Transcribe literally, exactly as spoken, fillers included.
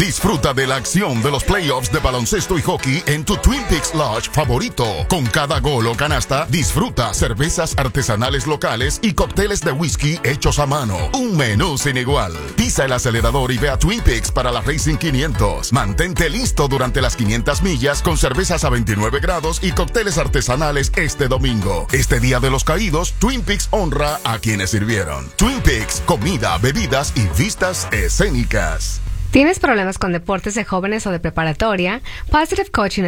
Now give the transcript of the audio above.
Disfruta de la acción de los playoffs de baloncesto y hockey en tu Twin Peaks Lodge favorito. Con cada gol o canasta, disfruta cervezas artesanales locales y cócteles de whisky hechos a mano. Un menú sin igual. Pisa el acelerador y ve a Twin Peaks para la Racing quinientos. Mantente listo durante las quinientas millas con cervezas a veintinueve grados y cócteles artesanales este domingo. Este Día de los Caídos, Twin Peaks honra a quienes sirvieron. Twin Peaks, comida, bebidas y vistas escénicas. ¿Tienes problemas con deportes de jóvenes o de preparatoria? Positive Coaching